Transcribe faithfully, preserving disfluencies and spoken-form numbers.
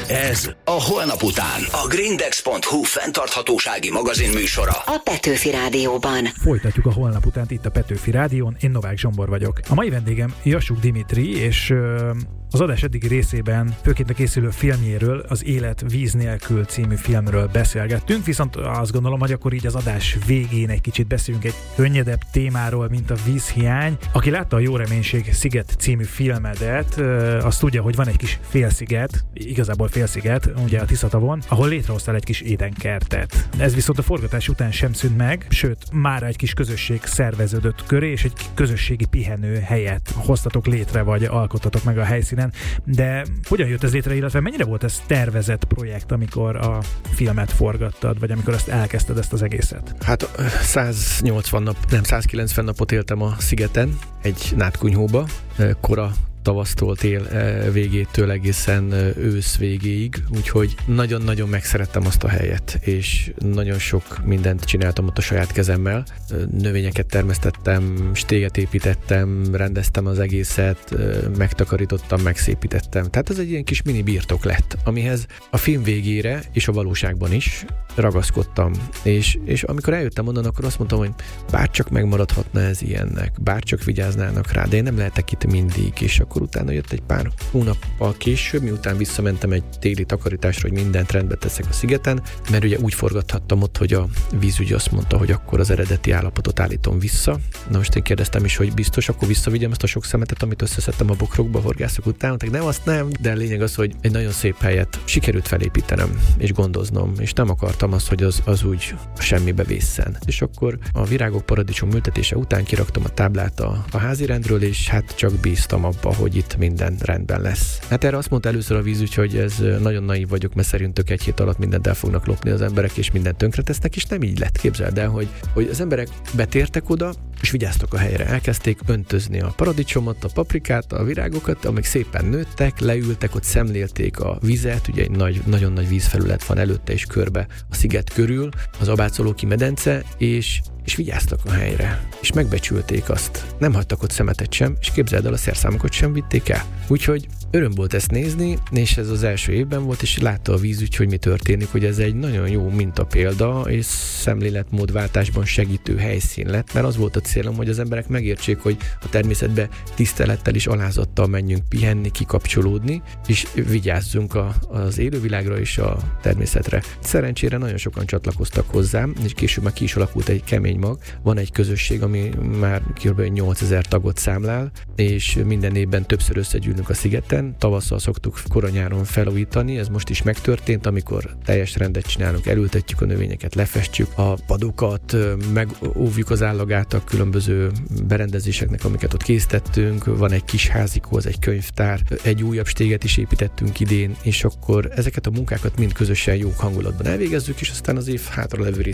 Ez a Holnap után. A Grindex pont hu fenntarthatósági magazin műsora. A Petőfi Rádióban. Folytatjuk a Holnap utánt itt a Petőfi Rádión. Én Novák Zsombor vagyok. A mai vendégem Jassuk Dimitri, és ö, az adás eddigi részében főként a készülő filmjéről, az Élet víz nélkül című filmről beszélgettünk, viszont azt gondolom, hogy akkor így az adás végén egy kicsit beszélünk egy könnyedebb témáról, mint a vízhiány. Aki látta a Jó Reménység Sziget című filmedet, azt tudja, hogy van egy kis félsziget, igazából félsziget, ugye a Tiszatavon, ahol létrehoztál egy kis édenkertet. Ez viszont a forgatás után sem szűnt meg, sőt, már egy kis közösség szerveződött köré, és egy közösségi pihenő helyet hoztatok létre, vagy alkottatok meg a helyszínen. De hogyan jött ez létre, illetve mennyire volt ez tervezett projekt, amikor a filmet forgattad, vagy amikor ezt elkezdted, ezt az egészet? Hát száznyolcvan nap, nem százkilencven napot éltem a szigeten, egy nátkunyhóba, kora tavasztól tél végétől egészen ősz végéig, úgyhogy nagyon-nagyon megszerettem azt a helyet, és nagyon sok mindent csináltam ott a saját kezemmel. Növényeket termesztettem, stéget építettem, rendeztem az egészet, megtakarítottam, megszépítettem. Tehát ez egy ilyen kis mini birtok lett, amihez a film végére és a valóságban is ragaszkodtam. És, és amikor eljöttem onnan, akkor azt mondtam, hogy bárcsak megmaradhatna ez ilyennek, bárcsak vigyáznának rá, de én nem lehetek itt mindig, és akkor utána jött egy pár hónappal később, miután visszamentem egy téli takarításra, hogy mindent rendbe teszek a szigeten, mert ugye úgy forgathattam ott, hogy a vízügy azt mondta, hogy akkor az eredeti állapotot állítom vissza. Na most én kérdeztem is, hogy biztos, akkor visszavigyem ezt a sok szemetet, amit összeszedtem a bokrokba, horgászok után. Tehát nem, azt nem, de a lényeg az, hogy egy nagyon szép helyet sikerült felépítenem, és gondoznom, és nem akartam azt, hogy az, az úgy semmibe vészen. És akkor a virágok paradicsom ültetése után kiraktam a táblát a, a házirendről, és hát csak bíztam abba, hogy itt minden rendben lesz. Hát erre azt mondta először a vízügy, hogy ez nagyon naív vagyok, mert szerintük egy hét alatt mindent el fognak lopni az emberek, és mindent tönkretesznek, és nem így lett. Képzeld el, hogy, hogy az emberek betértek oda, és vigyáztak a helyre. Elkezdték öntözni a paradicsomot, a paprikát, a virágokat, amik szépen nőttek, leültek, ott szemlélték a vizet, ugye egy nagy, nagyon nagy vízfelület van előtte és körbe a sziget körül, az Abácolóki medence, és és vigyáztak a helyre, és megbecsülték azt. Nem hagytak ott szemetet sem, és képzeld el, a szerszámokat sem vitték el. Úgyhogy öröm volt ezt nézni, és ez az első évben volt, és látta a vízügy, hogy mi történik, hogy ez egy nagyon jó mintapélda, és szemléletmódváltásban segítő helyszín lett, mert az volt a célom, hogy az emberek megértsék, hogy a természetbe tisztelettel és alázattal menjünk pihenni, kikapcsolódni, és vigyázzunk a, az élővilágra és a természetre. Szerencsére nagyon sokan csatlakoztak hozzám, és később már ki is alakult egy kemény mag. Van egy közösség, ami már kb. nyolcezer tagot számlál, és minden évben többször összegyűlünk a szigeten. Tavasszal szoktuk koranyáron felújítani, ez most is megtörtént, amikor teljes rendet csinálunk, elültetjük a növényeket, lefestjük a padokat, megóvjuk az állagát a különböző berendezéseknek, amiket ott készítettünk. Van egy kis házikó, az egy könyvtár, egy újabb stéget is építettünk idén, és akkor ezeket a munkákat mind közösen jó hangulatban elvégezzük, és aztán az év hátra levő